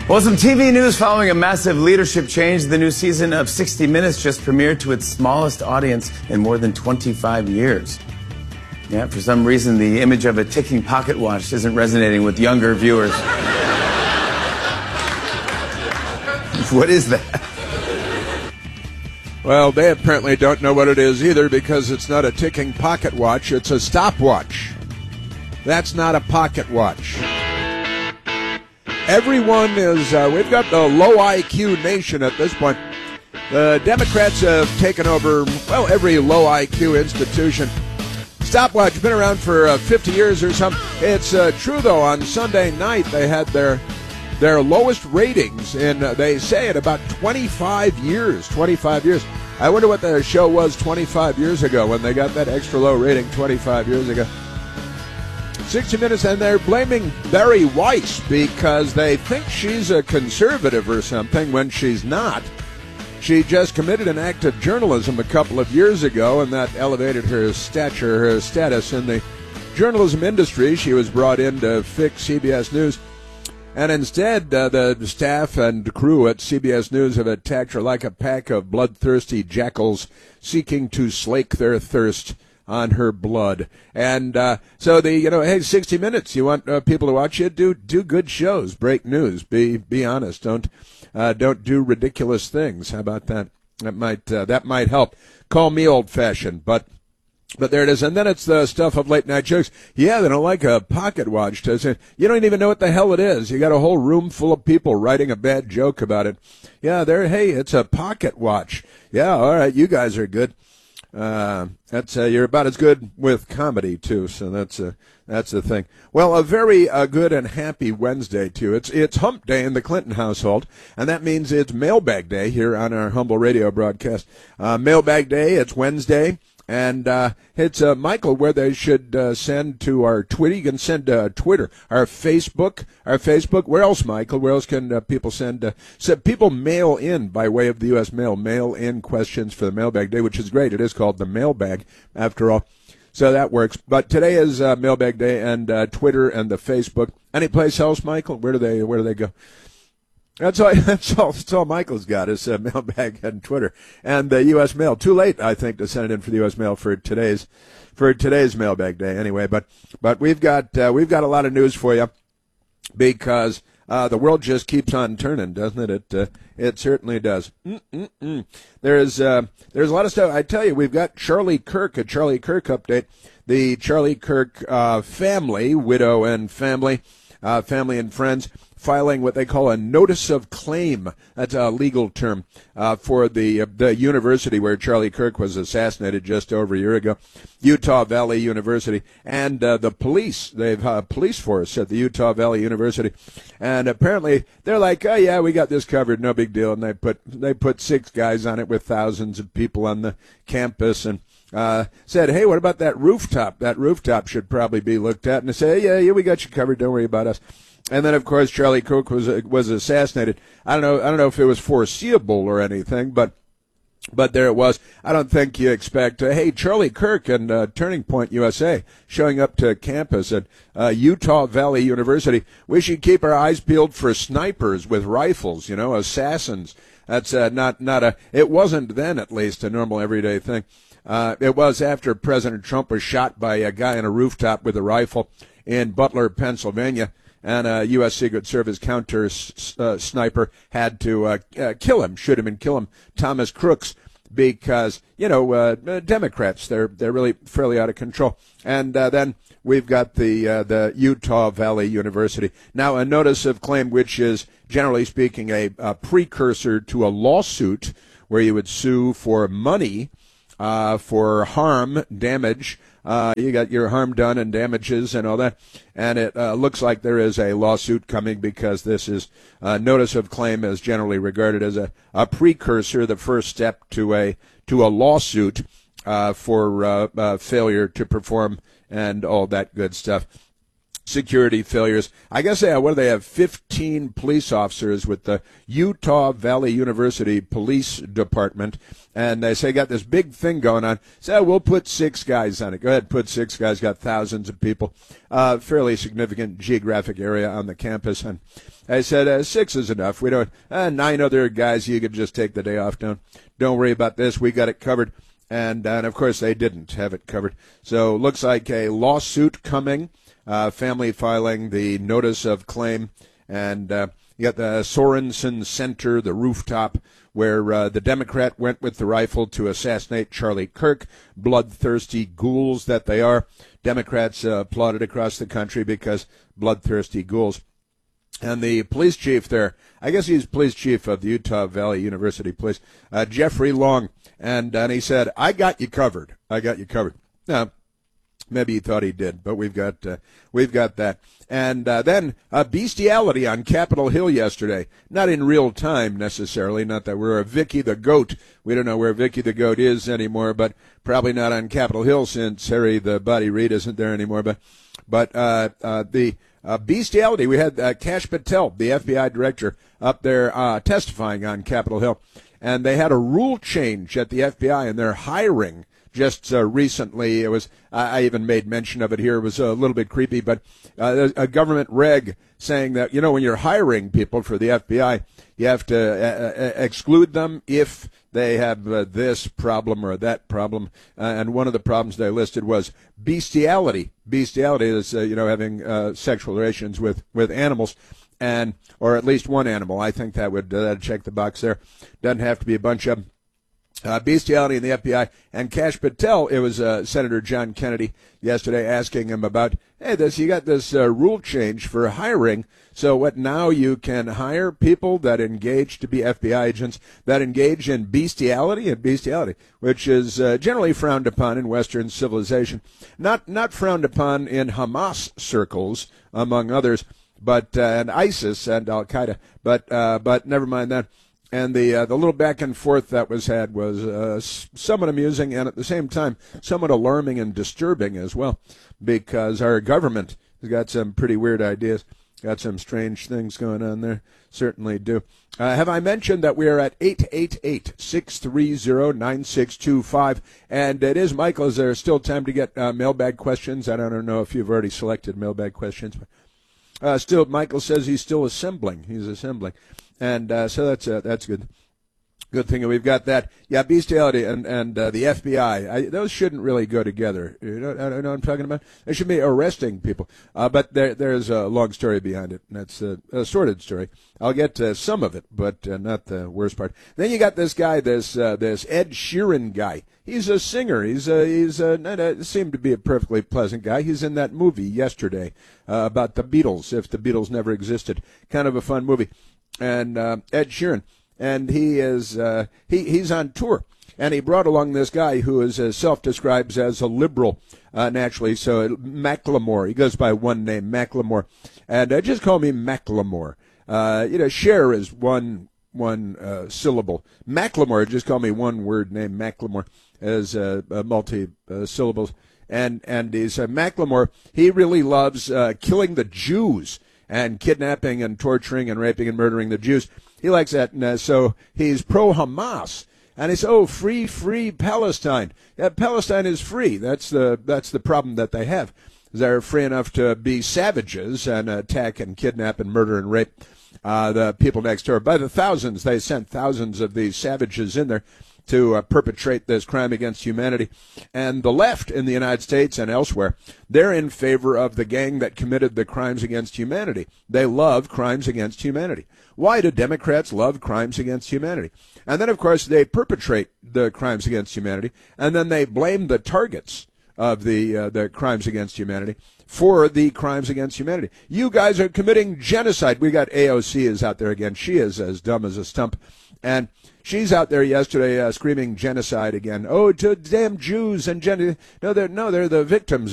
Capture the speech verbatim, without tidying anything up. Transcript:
Well, some T V news following a massive leadership change. The new season of sixty minutes just premiered to its smallest audience in more than twenty-five years. Yeah, for some reason, the image of a ticking pocket watch isn't resonating with younger viewers. What is that? Well, they apparently don't know what it is either, because it's not a ticking pocket watch, it's a stopwatch. That's not a pocket watch. Everyone is, uh, we've got the low I Q nation at this point. The Democrats have taken over, well, every low I Q institution. Stopwatch has been around for uh, fifty years or something. It's uh, true, though, on Sunday night they had their their lowest ratings in, uh, they say, in about twenty-five years. twenty-five years. I wonder what the show was twenty-five years ago when they got that extra low rating twenty-five years ago. sixty minutes, and they're blaming Bari Weiss because they think she's a conservative or something when she's not. She just committed an act of journalism a couple of years ago, and that elevated her stature, her status in the journalism industry. She was brought in to fix C B S News, and instead uh, the staff and crew at C B S News have attacked her like a pack of bloodthirsty jackals seeking to slake their thirst on her blood. And uh, so the, you know, hey, sixty minutes, you want uh, people to watch it? Do do good shows, break news, be be honest. Don't uh, don't do ridiculous things. How about that? That might uh, that might help. Call me old-fashioned, but but there it is. And then it's the stuff of late-night jokes. Yeah, they don't like a pocket watch, does it? You don't even know what the hell it is. You got a whole room full of people writing a bad joke about it. Yeah, there. Hey, it's a pocket watch. Yeah, all right, you guys are good. Uh, that's uh, you're about as good with comedy too, so that's uh, that's the thing. Well, a very uh, good and happy Wednesday too. It's it's Hump Day in the Clinton household, and that means it's Mailbag Day here on our humble radio broadcast. Uh, Mailbag Day. It's Wednesday. And uh, it's, uh, Michael, where they should uh, send to our Twitter. You can send uh, Twitter, our Facebook, our Facebook. Where else, Michael? Where else can uh, people send? Uh, so people mail in by way of the U S mail, mail in questions for the Mailbag Day, which is great. It is called the Mailbag, after all. So that works. But today is uh, Mailbag Day, and uh, Twitter and the Facebook. Any place else, Michael? Where do they, where do they go? That's all, that's all, that's all Michael's got is uh, Mailbag and Twitter and the U S mail. Too late, I think, to send it in for the U S mail for today's, for today's Mailbag Day anyway. But, but we've got, uh, we've got a lot of news for you because, uh, the world just keeps on turning, doesn't it? It, uh, it certainly does. Mm-mm-mm. There's, uh, there's a lot of stuff. I tell you, we've got Charlie Kirk, a Charlie Kirk update. The Charlie Kirk, uh, family, widow and family, uh, family and friends, filing what they call a notice of claim. That's a legal term uh, for the uh, the university where Charlie Kirk was assassinated just over a year ago, Utah Valley University, and uh, the police. They've uh, police force at the Utah Valley University, and apparently they're like, oh yeah, we got this covered, no big deal. And they put they put six guys on it with thousands of people on the campus, and uh, said, hey, what about that rooftop? That rooftop should probably be looked at. And they say, yeah, yeah, we got you covered. Don't worry about us. And then, of course, Charlie Kirk was was assassinated. I don't know. I don't know if it was foreseeable or anything, but but there it was. I don't think you expect, uh, hey, Charlie Kirk and uh, Turning Point U S A showing up to campus at uh, Utah Valley University. We should keep our eyes peeled for snipers with rifles, you know, assassins. That's uh, not not a. It wasn't then, at least, a normal everyday thing. Uh, it was after President Trump was shot by a guy on a rooftop with a rifle in Butler, Pennsylvania. And a U S. Secret Service counter uh, sniper had to uh, uh, kill him, shoot him and kill him, Thomas Crooks, because, you know, uh, Democrats, they're they're really fairly out of control. And uh, then we've got the uh, the Utah Valley University. Now, a notice of claim, which is, generally speaking, a, a precursor to a lawsuit where you would sue for money, uh, for harm, damage. Uh, you got your harm done and damages and all that. And it uh, looks like there is a lawsuit coming because this is uh, notice of claim is generally regarded as a, a precursor, the first step to a to a lawsuit uh, for uh, uh, failure to perform and all that good stuff. security failures. I guess they have, what do they have, fifteen police officers with the Utah Valley University Police Department, and they say got this big thing going on. So we'll put six guys on it. Go ahead, put six guys. Got thousands of people, uh, fairly significant geographic area on the campus, and I said uh, six is enough. We don't uh, nine other guys. You could just take the day off. Don't don't worry about this. We got it covered. And, and of course, they didn't have it covered. So looks like a lawsuit coming. Uh, family filing the notice of claim, and uh, you got the Sorensen Center, the rooftop, where uh, the Democrat went with the rifle to assassinate Charlie Kirk, bloodthirsty ghouls that they are. Democrats uh, applauded across the country because bloodthirsty ghouls. And the police chief there, I guess he's police chief of the Utah Valley University Police, uh, Jeffrey Long, and, and he said, I got you covered. I got you covered. Now, maybe he thought he did, but we've got uh, we've got that. And uh, then uh, bestiality on Capitol Hill yesterday. Not in real time necessarily. Not that we're a Vicky the Goat. We don't know where Vicky the Goat is anymore, but probably not on Capitol Hill since Harry the Body Reid isn't there anymore. But but uh, uh, the uh, bestiality. We had uh, Kash Patel, the F B I director, up there uh, testifying on Capitol Hill, and they had a rule change at the F B I, and they're hiring. Just uh, recently, it was, I even made mention of it here, it was a little bit creepy, but uh, a government reg saying that, you know, when you're hiring people for the F B I, you have to uh, exclude them if they have uh, this problem or that problem. Uh, and one of the problems they listed was bestiality. Bestiality is, uh, you know, having uh, sexual relations with, with animals. And, or at least one animal. I think that would uh, check the box there. Doesn't have to be a bunch of them. Uh, bestiality in the F B I, and Kash Patel, it was uh, Senator John Kennedy yesterday asking him about, hey, this you got this uh, rule change for hiring, so what, now you can hire people that engage to be F B I agents that engage in bestiality and bestiality, which is uh, generally frowned upon in Western civilization, not not frowned upon in Hamas circles, among others, but uh, and ISIS and Al-Qaeda, but uh, but never mind that. And the uh, the little back and forth that was had was uh, somewhat amusing and at the same time somewhat alarming and disturbing as well, because our government has got some pretty weird ideas, got some strange things going on there. Certainly do. Uh, have I mentioned that we are at eight eight eight, six three zero, nine six two five? And it is, Michael, is there still time to get uh, mailbag questions? I don't know if you've already selected mailbag questions. But, uh, still, Michael says he's still assembling. He's assembling. And uh, so that's uh, that's good. Good thing that we've got that. Yeah, bestiality and and uh, the F B I. I, those shouldn't really go together. You know, I know what I'm talking about. They should be arresting people. Uh, but there there's a long story behind it, and that's a, a sordid story. I'll get to some of it, but uh, not the worst part. Then you got this guy, this uh, this Ed Sheeran guy. He's a singer. He's a, he's a, not a, seemed to be a perfectly pleasant guy. He's in that movie yesterday uh, about the Beatles, if the Beatles never existed. Kind of a fun movie. And uh, Ed Sheeran, and he is uh, he he's on tour, and he brought along this guy who is uh, self-describes as a liberal, uh, naturally. So Macklemore, he goes by one name, Macklemore, and uh, just call me Macklemore. Uh, you know, Cher is one one uh, syllable. Macklemore, just call me one word name, Macklemore, as uh, uh, multi uh, syllables. And and he's uh, Macklemore. He really loves uh, killing the Jews. And kidnapping and torturing and raping and murdering the Jews. He likes that. And uh, so he's pro-Hamas. And he says, oh, free, free Palestine. Yeah, Palestine is free. That's the that's the problem that they have. They're free enough to be savages and attack and kidnap and murder and rape uh, the people next door. By the thousands, they sent thousands of these savages in there to uh, perpetrate this crime against humanity. And the left in the United States and elsewhere, they're in favor of the gang that committed the crimes against humanity. They love crimes against humanity. Why do Democrats love crimes against humanity? And then, of course, they perpetrate the crimes against humanity, and then they blame the targets of the uh, the crimes against humanity for the crimes against humanity. You guys are committing genocide. We got A O C is out there again. She is as dumb as a stump. And she's out there yesterday uh, screaming genocide again. Oh, to damn Jews and gen. No, they're no, they're the victims